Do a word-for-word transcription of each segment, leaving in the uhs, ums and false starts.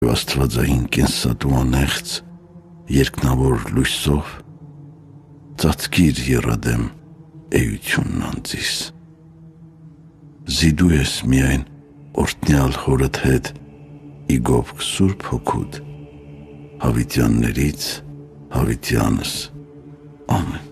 Աստվածային կենսատու անեղծ երկնավոր լույսով ծածկիր եռադեմ էությունն անձիս։ Զիդու ես միայն օրհնյալ հորդ հետ իգովք Սուրբ Հոգուդ, հավիտյաններից հավիտյանս։ Ամեն։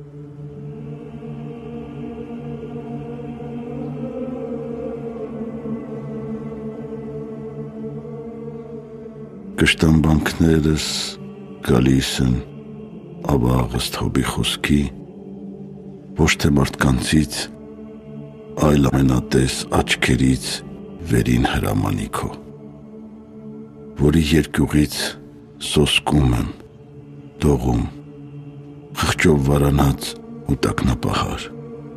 Կշտամբանքներս գալիս են աբաղ ըստ Հոբի խոսքի, ոչ թե մարդկանցից, այլ ամենատես աչքերից վերին հրամանիքո, որի երկյուղից սոսկում եմ, դողում, խղճով վարանած ու տակնապահար,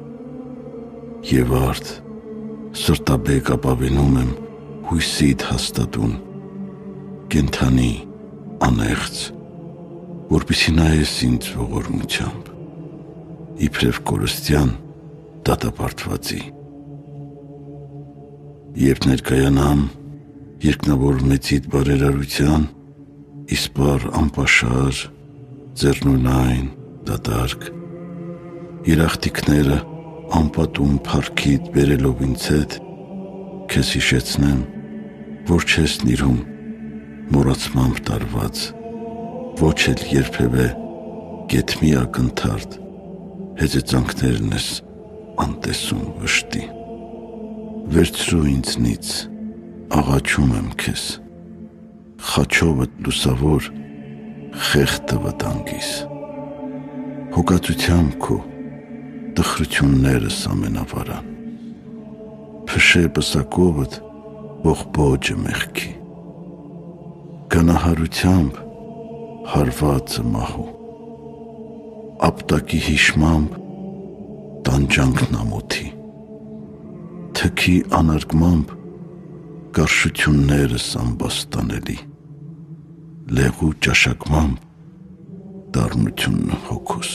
և արդ սրտաբեկ ապավենում եմ հույսիդ հաստատուն, կենթանի, անեղծ, որպեսզի նայես ինձ ողորմությամբ, իբրև կորստյան դատապարտվածի։ Երբ ներկայանամ երկնավոր մեծիդ բարերարության, իսպառ անպաշար, ձեռնունայն, դատարկ, երախտիկները անպատում փառքիդ բերելով ինձ հետ, քեզ հիշեցնեմ, որ չես նիրհում մոռացմամբ տարված, ոչ էլ երբևէ գեթ մի ակնթարթ հեծեծանքներն ես անտեսում վշտի։ Վերցրու ինձնից, աղաչում եմ քեզ, խաչովդ լուսավոր խեղդը վտանգիս, հոգածությամբ քո տխրություններս ամենավարան, փշե պսակովդ ողբոջը մեղքի, գանահարությամբ հարվածը մահու, ապտակի հիշմամբ տանջանքն ամոթի, թքի անարգմամբ կարշություններս ամբաստանելի, լեղու ճաշակմամբ դառնությունն հոգուս։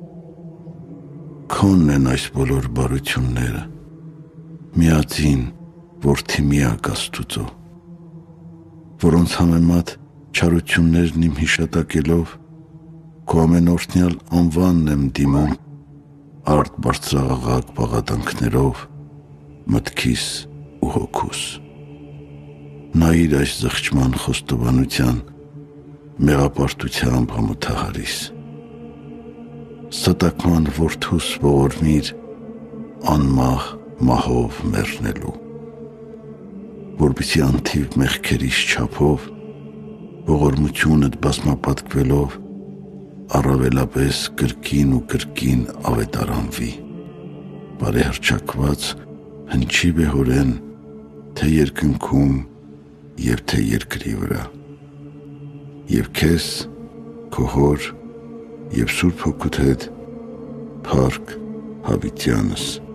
Քոնն են այս բոլոր բարությունները, միածին որդի միակ Աստուծո, որոնց համեմատ չարություններն իմ հիշատակելով, քո ամենօրհնյալ անվանն եմ դիմում արդ բարձրաղաղակ բաղատանքներով մտքիս ու հոգուս։ Նայիր այս զղջման խոստովանության մեղապարտությամբ համոթահարիս, ստակման որդուս ողորմիր անմահ մահով մեռնելու, որպեսզի անթիվ մեղքերիս չափով ողորմությունդ բազմապատկվելով առավելապես կրկին ու կրկին ավետարանվի, բարեհռչակված հնչի վեհորեն թե երկնքում և թե երկրի վրա, և քեզ, քո հոր և Սուրբ Հոգուդ հետ փառք հավիտյանս։